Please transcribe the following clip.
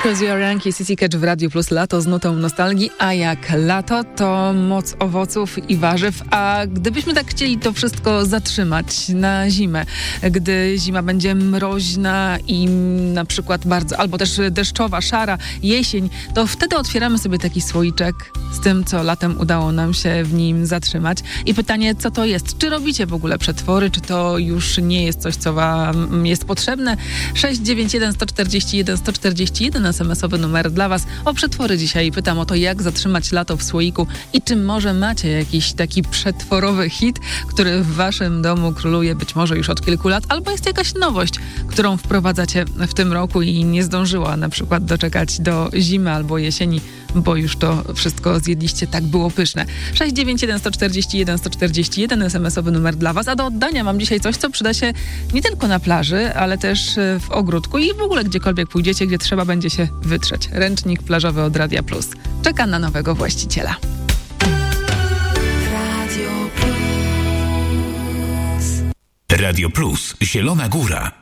Ranki CC Catch w Radiu Plus. Lato z nutą nostalgii, a jak lato, to moc owoców i warzyw, a gdybyśmy tak chcieli to wszystko zatrzymać na zimę, gdy zima będzie mroźna i na przykład bardzo, albo też deszczowa, szara, jesień, to wtedy otwieramy sobie taki słoiczek z tym, co latem udało nam się w nim zatrzymać. I pytanie, co to jest? Czy robicie w ogóle przetwory? Czy to już nie jest coś, co wam jest potrzebne? 691 141 141 SMS-owy numer dla was. O przetwory dzisiaj pytam o to, jak zatrzymać lato w słoiku i czy może macie jakiś taki przetworowy hit, który w waszym domu króluje być może już od kilku lat, albo jest jakaś nowość, którą wprowadzacie w tym roku i nie zdążyła na przykład doczekać do zimy albo jesieni, bo już to wszystko zjedliście, tak było pyszne. 691 141 141 SMS-owy numer dla was, a do oddania mam dzisiaj coś, co przyda się nie tylko na plaży, ale też w ogródku i w ogóle gdziekolwiek pójdziecie, gdzie trzeba będzie się wytrzeć. Ręcznik plażowy od Radia Plus. Czeka na nowego właściciela. Radio Plus. Zielona Góra.